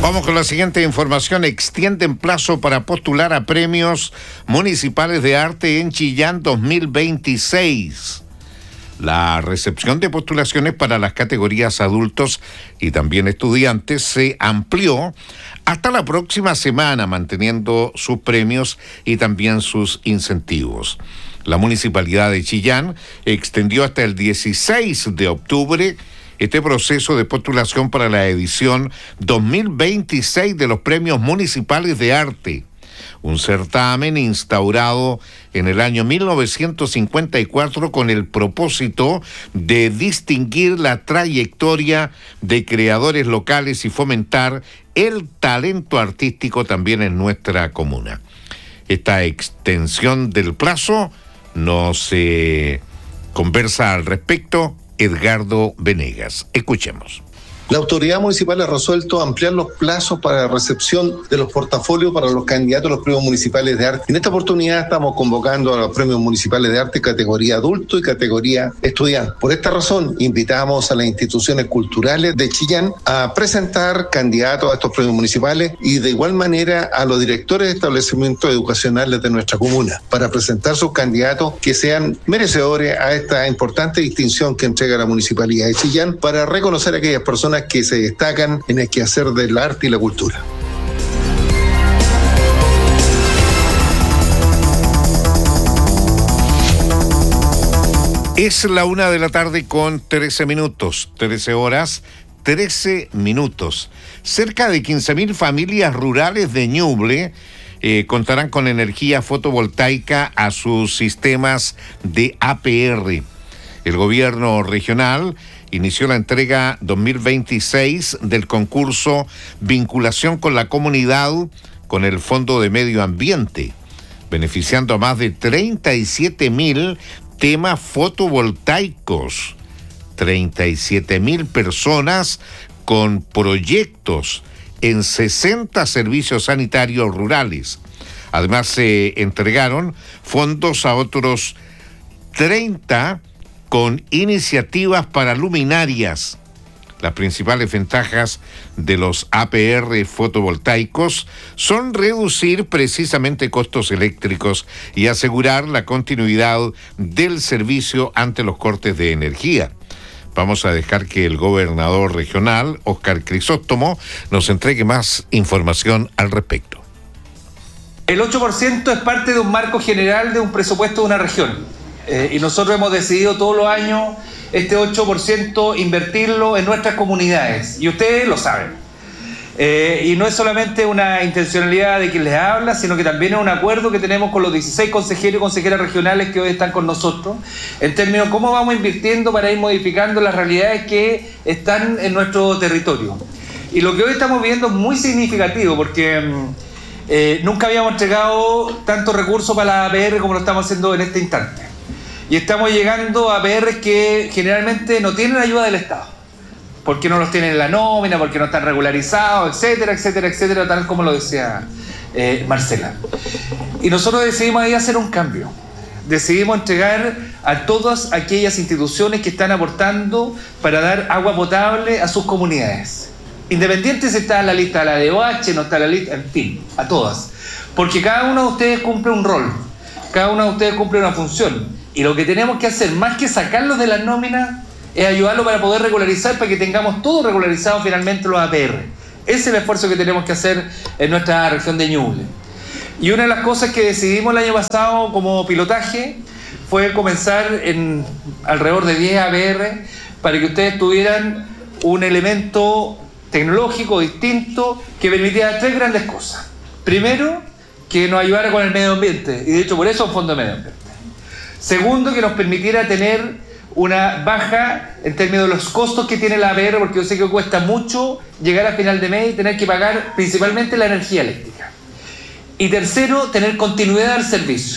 Vamos con la siguiente información. Extienden plazo para postular a premios municipales de arte en Chillán 2026. La recepción de postulaciones para las categorías adultos y también estudiantes se amplió hasta la próxima semana, manteniendo sus premios y también sus incentivos. La Municipalidad de Chillán extendió hasta el 16 de octubre este proceso de postulación para la edición 2026 de los Premios Municipales de Arte, un certamen instaurado en el año 1954 con el propósito de distinguir la trayectoria de creadores locales y fomentar el talento artístico también en nuestra comuna. Esta extensión del plazo nos conversa al respecto Edgardo Venegas. Escuchemos. La autoridad municipal ha resuelto ampliar los plazos para la recepción de los portafolios para los candidatos a los premios municipales de arte. En esta oportunidad estamos convocando a los premios municipales de arte categoría adulto y categoría estudiante. Por esta razón, invitamos a las instituciones culturales de Chillán a presentar candidatos a estos premios municipales y de igual manera a los directores de establecimientos educacionales de nuestra comuna para presentar sus candidatos que sean merecedores a esta importante distinción que entrega la Municipalidad de Chillán para reconocer a aquellas personas que se destacan en el quehacer del arte y la cultura. Es la 1:13 p.m, 13 horas, 13 minutos. Cerca de 15.000 familias rurales de Ñuble contarán con energía fotovoltaica a sus sistemas de APR. El gobierno regional inició la entrega 2026 del concurso Vinculación con la Comunidad con el Fondo de Medio Ambiente, beneficiando a más de 37.000 temas fotovoltaicos, 37.000 personas con proyectos en 60 servicios sanitarios rurales. Además, se entregaron fondos a otros 30 con iniciativas para luminarias. Las principales ventajas de los APR fotovoltaicos son reducir precisamente costos eléctricos y asegurar la continuidad del servicio ante los cortes de energía. Vamos a dejar que el gobernador regional, Óscar Crisóstomo, nos entregue más información al respecto. El 8% es parte de un marco general de un presupuesto de una región. Y nosotros hemos decidido todos los años este 8% invertirlo en nuestras comunidades. Y ustedes lo saben. Y no es solamente una intencionalidad de quien les habla, sino que también es un acuerdo que tenemos con los 16 consejeros y consejeras regionales que hoy están con nosotros, en términos de cómo vamos invirtiendo para ir modificando las realidades que están en nuestro territorio. Y lo que hoy estamos viendo es muy significativo porque nunca habíamos entregado tantos recursos para la APR como lo estamos haciendo en este instante. Y estamos llegando a APR que generalmente no tienen ayuda del Estado, porque no los tienen en la nómina, porque no están regularizados, etcétera, etcétera, etcétera, tal como lo decía Marcela. Y nosotros decidimos ahí hacer un cambio. Decidimos entregar a todas aquellas instituciones que están aportando para dar agua potable a sus comunidades. Independiente si está en la lista de la DOH, no está en la lista, en fin, a todas. Porque cada uno de ustedes cumple un rol, cada uno de ustedes cumple una función. Y lo que tenemos que hacer, más que sacarlos de las nóminas, es ayudarlos para poder regularizar, para que tengamos todo regularizado finalmente los APR. Ese es el esfuerzo que tenemos que hacer en nuestra región de Ñuble. Y una de las cosas que decidimos el año pasado como pilotaje fue comenzar en alrededor de 10 APR para que ustedes tuvieran un elemento tecnológico distinto que permitiera 3 grandes cosas. Primero, que nos ayudara con el medio ambiente, y de hecho por eso es un fondo de medio ambiente. Segundo, que nos permitiera tener una baja en términos de los costos que tiene la APR, porque yo sé que cuesta mucho llegar a final de mes y tener que pagar principalmente la energía eléctrica. Y tercero, tener continuidad del servicio.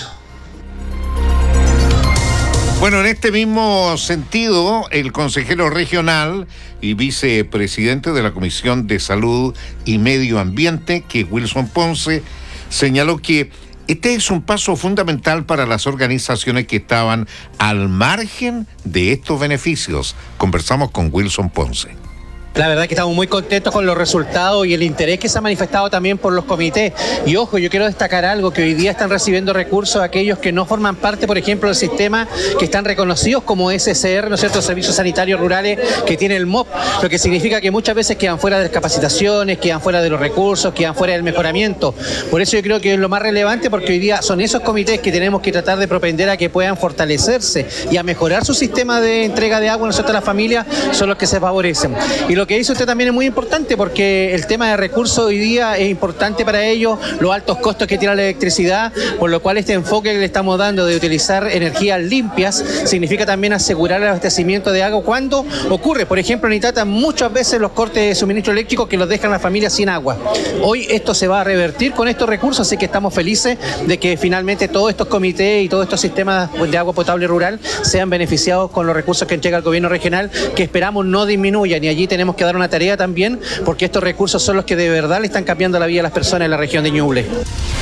Bueno, en este mismo sentido, el consejero regional y vicepresidente de la Comisión de Salud y Medio Ambiente, que es Wilson Ponce, señaló que este es un paso fundamental para las organizaciones que estaban al margen de estos beneficios. Conversamos con Wilson Ponce. La verdad que estamos muy contentos con los resultados y el interés que se ha manifestado también por los comités. Y ojo, yo quiero destacar algo, que hoy día están recibiendo recursos aquellos que no forman parte, por ejemplo, del sistema, que están reconocidos como SSR, ¿no es cierto?, Servicios Sanitarios Rurales, que tiene el MOP, lo que significa que muchas veces quedan fuera de las capacitaciones, quedan fuera de los recursos, quedan fuera del mejoramiento. Por eso yo creo que es lo más relevante, porque hoy día son esos comités que tenemos que tratar de propender a que puedan fortalecerse y a mejorar su sistema de entrega de agua, ¿no es cierto?, a las familias, son los que se favorecen. Y lo que dice usted también es muy importante, porque el tema de recursos hoy día es importante para ellos, los altos costos que tiene la electricidad, por lo cual este enfoque que le estamos dando de utilizar energías limpias significa también asegurar el abastecimiento de agua cuando ocurre. Por ejemplo, en Itata muchas veces los cortes de suministro eléctrico que los dejan a la familia sin agua. Hoy esto se va a revertir con estos recursos, así que estamos felices de que finalmente todos estos comités y todos estos sistemas de agua potable rural sean beneficiados con los recursos que entrega el gobierno regional, que esperamos no disminuyan, y allí tenemos que dar una tarea también, porque estos recursos son los que de verdad le están cambiando la vida a las personas en la región de Ñuble.